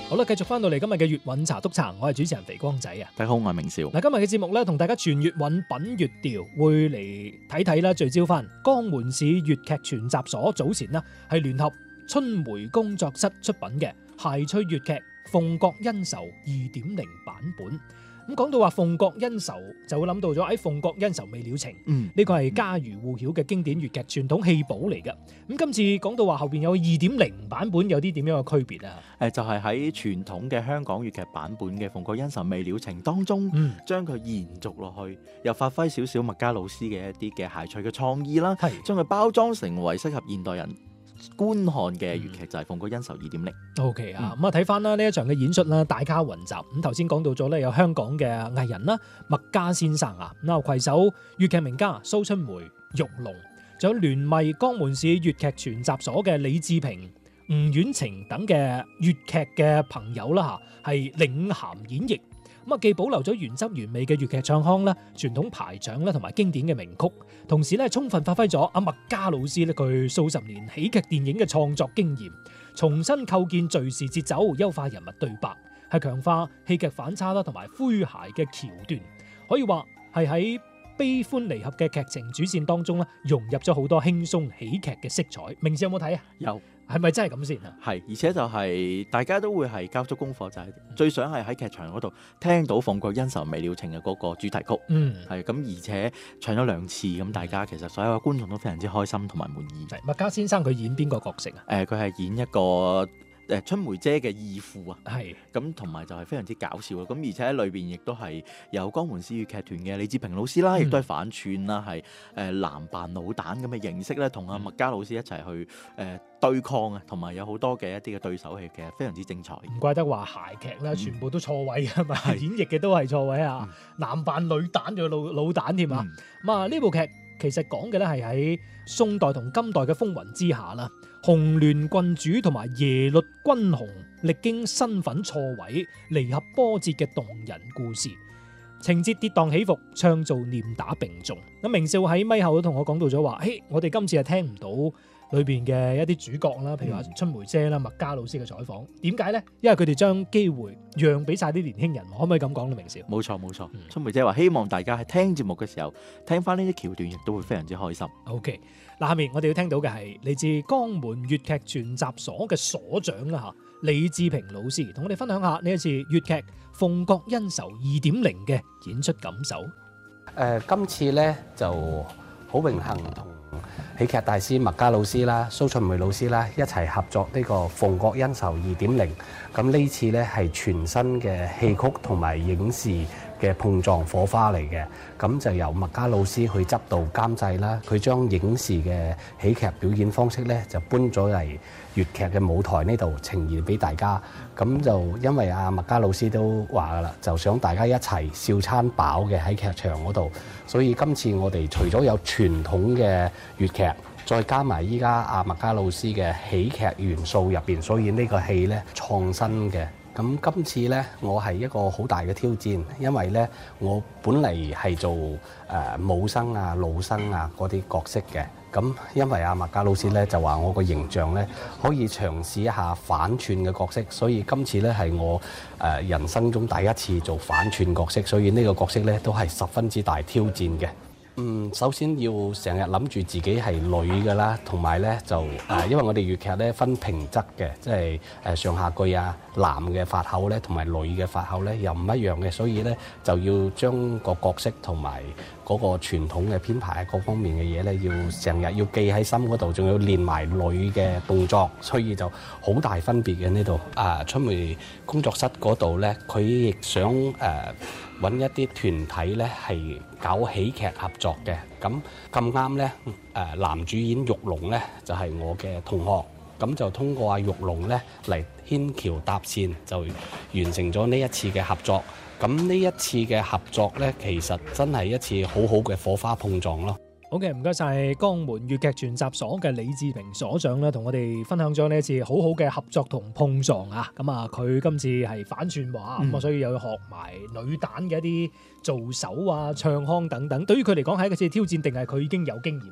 好啦，繼續翻到嚟今日嘅粵韻茶督茶，我係主持人肥光仔啊。 大家好，我係明少。 嗱，今日嘅節目咧，同大家傳粵韻品粵調，會嚟睇睇啦，聚焦翻江門市粵劇全集所早前啦係聯合春梅工作室出品嘅諧趣粵劇《鳳閣恩仇2.0》版本。咁講到話鳳閣恩仇，就會諗到咗喺鳳閣恩仇未了情，呢個係家喻戶曉嘅經典粵劇傳統戲寶嚟嘅。咁今次講到話後邊有2.0版本，有啲點樣嘅區別啊？ 就係喺傳統嘅香港粵劇版本嘅《鳳閣恩仇未了情》當中，將佢延續落去，又發揮少少麥嘉老師嘅一啲嘅諧趣嘅創意啦，將佢包裝成為適合現代人觀看嘅粵劇，就係《鳳閣恩仇2.0》。 OK 啊，咁啊睇翻啦呢一場嘅演出啦，大咖雲集。咁頭先講到咗咧，有香港嘅藝人啦，麥嘉先生啊，咁啊攜手粵劇名家蘇春梅、玉龍，仲有聯迷江門市粵劇全集所嘅李志平、吳婉晴等嘅粵劇嘅朋友啦嚇，係領銜演繹。咁啊，既保留咗原汁原味嘅粵劇唱腔啦、傳統排場啦，同埋經典嘅名曲，同時咧充分發揮咗阿麥嘉老師咧佢數十年喜劇電影嘅創作經驗，重新構建敘事節奏，優化人物對白，係強化戲劇反差啦，同埋詼諧嘅橋段，可以話係喺悲歡離合嘅劇情主線當中咧，融入咗好多輕鬆喜劇嘅色彩。明智有冇睇啊？ 有。 係咪真係咁先啊？ 係，而且就係大家都會係交足功課，就係最想係喺劇場嗰度聽到《鳳閣恩仇未了情》嘅嗰個主題曲。係咁，而且唱咗2次，咁大家其實所有嘅觀眾都非常之開心同埋滿意。 麥嘉先生佢演邊個角色啊？ 佢係演一個春梅姐嘅義父啊， 係咁同埋就係非常之搞笑啊！咁而且喺裏邊亦都係有江門市粵劇團嘅李志平老師啦，亦都係反串啦，係男扮老旦咁嘅形式咧，同阿麥嘉老師一齊去對抗啊，同埋有好多嘅一啲嘅對手戲，其實非常之精彩。 唔怪得話諧劇啦，全部都錯位啊嘛，演繹嘅都係錯位啊，男扮女旦仲有老旦添啊！咁啊呢部劇其實講嘅咧係喺宋代同金代嘅風雲之下啦，紅鸞郡主同埋耶律君雄歷經身份錯位、離合波折嘅動人故事，情節跌宕起伏，唱做念打並重。咁明少喺咪後都同我講到咗話，我哋今次係聽唔到裏邊嘅一啲主角啦，譬如話春梅姐啦、麥嘉老師嘅採訪，點解呢？因為佢哋將機會讓俾晒啲年輕人，可唔可以咁講咧？明少， 冇錯，春梅姐話希望大家喺聽節目嘅時候聽翻呢啲橋段，亦都會非常之開心。 OK， 嗱，下面我哋要聽到嘅係嚟自江門粵劇全集所嘅所長啦嚇，李志平老師同我哋分享下呢一次粵劇《鳳閣恩仇2.0》嘅演出感受。 今次呢就好榮幸同喜劇大師麥嘉老師啦、蘇春梅老師啦一齊合作呢個《鳳閣恩仇2.0》。咁呢次呢係全新嘅戲曲同埋影視嘅碰撞火花嚟嘅。咁就由麥嘉老師去執導監製啦，佢將影視嘅喜劇表演方式呢就搬咗嚟粵劇嘅舞台呢度呈現俾大家。咁就因為阿麥嘉老師都話噶啦，就想大家一齊笑餐飽嘅喺劇場嗰度，所以今次我哋除咗有傳統嘅粵劇，再加埋依家阿麥嘉老師嘅喜劇元素入邊，所以呢個戲呢創新嘅。咁今次呢，我係一個好大嘅挑戰，因為呢，我本嚟係做武生啊、老生啊嗰啲角色嘅。咁因為阿麥嘉老師呢就話我個形象呢可以嘗試一下反串嘅角色，所以今次呢係我人生中第一次做反串角色，所以呢個角色呢都係十分之大挑戰嘅。首先要成日諗住自己係女嘅啦，同埋咧就因為我哋粵劇咧分平仄嘅，即係上下句啊，男嘅發口咧同埋女嘅發口咧又唔一樣嘅，所以咧就要將個角色同埋嗰個傳統嘅編排各方面嘅嘢咧，要成日要記喺心嗰度，仲要練埋女嘅動作，所以就好大分別嘅呢度。春梅工作室嗰度咧，佢亦想揾一啲團體咧係搞喜劇合作嘅，咁啱咧男主演玉龍咧就係我嘅同學，咁就通過阿玉龍咧嚟牽橋搭線，就完成咗呢一次嘅合作。咁呢一次嘅合作咧，其實真係一次好好嘅火花碰撞咯。 好嘅，唔該晒江門粵劇全集所嘅李志平所長啦，同我哋分享咗呢一次好好嘅合作同碰撞啊！咁啊，佢今次係反串話，咁啊，所以又要學埋女旦嘅一啲做手啊、唱腔等等。對於佢嚟講係一次挑戰，定係佢已經有經驗先？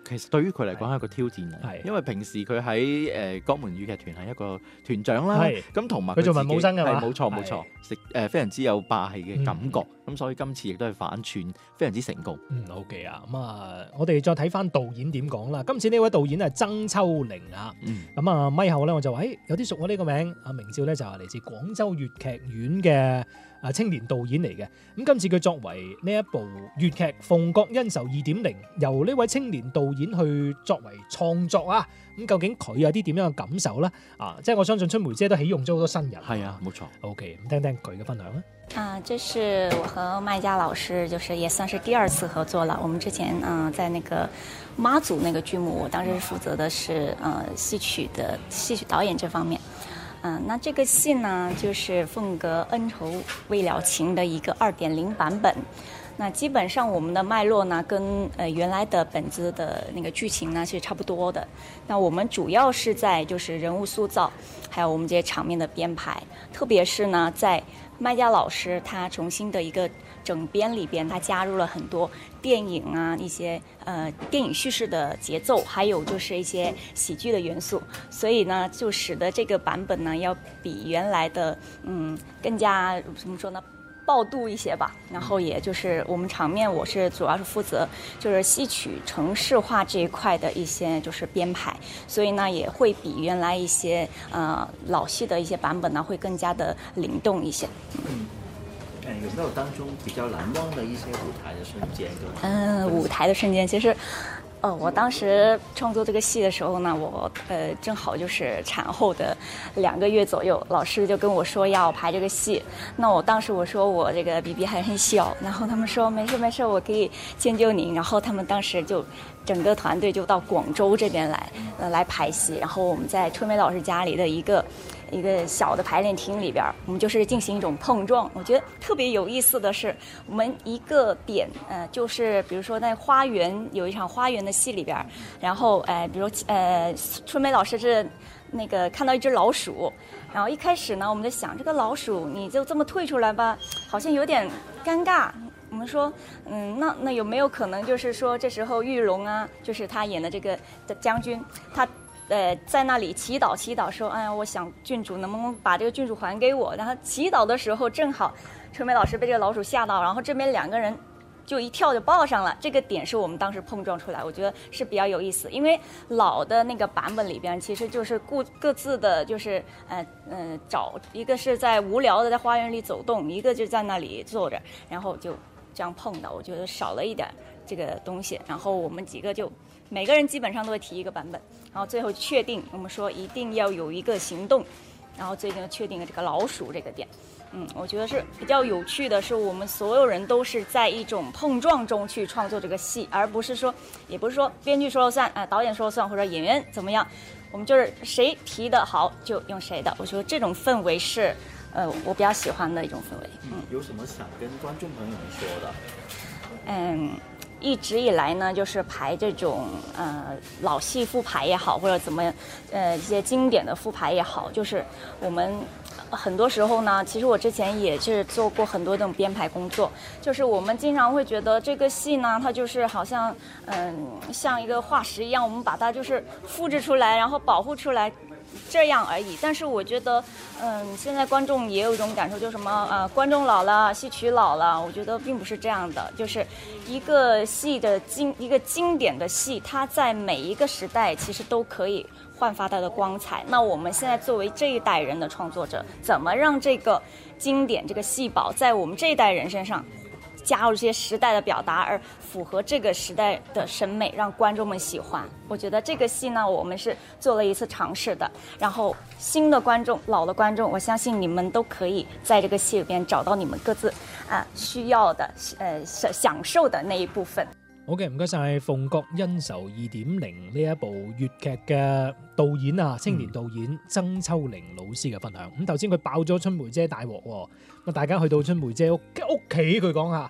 其實對於佢嚟講係一個挑戰啊， 係因為平時佢喺江門粵劇團係一個團長啦， 係咁同埋佢做自己文武生㗎嘛係冇錯冇錯，非常之有霸氣嘅感覺，咁所以今次亦都係反串非常之成功。 OK 啊，咁我哋再睇翻導演點講啦。今次呢位導演係曾秋玲啊，咁咪後咧我就話，有啲熟我呢個名，名照咧就係嚟自廣州粵劇院嘅青年導演嚟嘅。咁今次佢作為呢一部粵劇《鳳閣恩仇2.0》，由呢位青年導演去作為創作啊，咁究竟佢有啲點樣嘅感受咧？即係我相信春梅姐都起用咗好多新人。 係啊，冇錯。 OK， 咁聽聽佢嘅分享啦。 這是我和麥嘉老師，就是也算是第2次合作了。我們之前在那個媽祖那個劇目，我當時負責的是戲曲導演這方面。那這個戲呢，就是《鳳閣恩仇未了情》的一個2.0版本。那基本上我們的脈絡呢，跟原來的本子的那個劇情呢是差不多的。那我們主要是在就是人物塑造，還有我們這些場面的編排，特別是呢在麥嘉老師他重新的一個整編裏邊，他加入了很多電影啊，一些電影敘事的節奏，還有就是一些喜劇的元素，所以呢就使得這個版本呢要比原來的更加怎麼說呢，爆肚一些吧。然後也就是我們場面，我是主要是負責就是戲曲程式化這一塊的一些就是編排，所以呢也會比原來一些老戲的一些版本呢會更加的靈動一些。 有沒有當中比較難忘的一些舞台的瞬間？ 舞台的瞬間，其實我當時創作這個戲的時候呢，我正好就是產後的2個月左右，老師就跟我說要排這個戲。那我當時我說我這個 BB 還很小，然後他們說沒事，我可以遷就您。然後他們當時就整個團隊就到廣州這邊來排戲，然後我們在春梅老師家裡的一個小的排練廳裏邊，我們就是進行一種碰撞。我覺得特別有意思的是，我們一個點，就是比如說在花園有一場花園的戲裏邊，然後比如春梅老師是那個看到一隻老鼠，然後一開始呢，我們就想這個老鼠你就這麼退出來吧，好像有點尷尬。我們說，那有沒有可能就是說這時候玉龍啊，就是他演的這個的將軍，他在那裡祈禱說，哎呀，我想郡主能不能把這個郡主還給我？然後祈禱的時候，正好春梅老師被這個老鼠嚇到，然後這邊2個人就一跳就抱上了。這個點是我們當時碰撞出來，我覺得是比較有意思。因為老的那個版本裡邊，其實就是各自的，就是找一個是在無聊的在花園裡走動，一個就在那裡坐着，然後就這樣碰到，我覺得少了一點這個東西。然後我們幾個就每個人基本上都會提一個版本，然後最後確定我們說一定要有一個行動，然後最後確定了這個老鼠這個點。我覺得是比較有趣的是，我們所有人都是在一種碰撞中去創作這個戲，而不是說，也不是說編劇說了算，導演說了算，或者演員怎麼樣，我們就是誰提得好就用誰的。我覺得這種氛圍是我比較喜歡的一種氛圍。 有什麼想跟觀眾朋友們說的？ 一直以來呢，就是排這種老戲復排也好，或者怎麼一些經典的復排也好，就是我們很多時候呢，其實我之前也是做過很多這種編排工作，就是我們經常會覺得這個戲呢，它就是好像像一個化石一樣，我們把它就是複製出來，然後保護出來。這樣而已，但是我覺得，現在觀眾也有一種感受，就是什麼觀眾老了，戲曲老了。我覺得並不是這樣的，就是一個戲的一個經典的戲，它在每一個時代其實都可以煥發它的光彩。那我們現在作為這一代人的創作者，怎麼讓這個經典這個戲寶在我們這一代人身上加入這些時代的表達，而符合這個時代的審美，讓觀眾們喜歡。我覺得這個戲呢，我們是做了一次嘗試的。然後新的觀眾、老的觀眾，我相信你們都可以在這個戲裏邊找到你們各自需要的享受的那一部分。 好嘅，唔該晒《鳳閣恩仇2.0》呢一部粵劇嘅導演啊，青年導演曾秋玲老師嘅分享。咁頭先佢爆咗春梅姐大鑊喎，咁大家去到春梅姐屋企，佢講下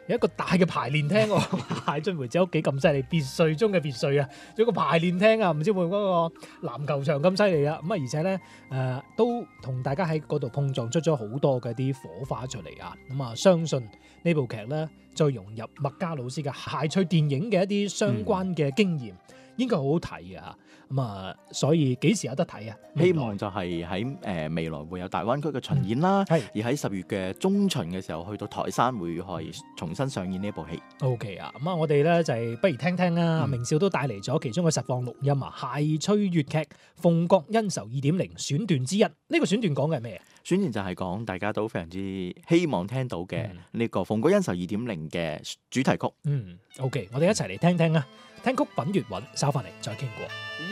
有一個大嘅排練廳喎，謝俊梅姐屋企咁犀利，別墅中嘅別墅啊，仲有個排練廳啊，唔知會唔會嗰個籃球場咁犀利啊？咁啊，而且咧都同大家喺嗰度碰撞出咗好多嘅啲火花出嚟啊！咁啊，相信呢部劇咧再融入麥嘉老師嘅諧趣電影嘅一啲相關嘅經驗，應該好好睇嘅嚇。咁啊，所以幾時有得睇啊？ 希望就係喺未來會有大灣區嘅巡演啦，而喺10月嘅中旬嘅時候去到台山會係重新上演呢一部戲。 OK 啊，咁啊，我哋咧就係不如聽聽啦。明少都帶嚟咗其中嘅實況錄音啊，諧趣粵劇《鳳閣恩仇2.0》選段之一。呢個選段講嘅係咩？ 選段就係講大家都非常之希望聽到嘅呢個《鳳閣恩仇2.0》嘅主題曲。 OK， 我哋一齊嚟聽聽啊，聽曲品粵韻，稍翻嚟再傾過。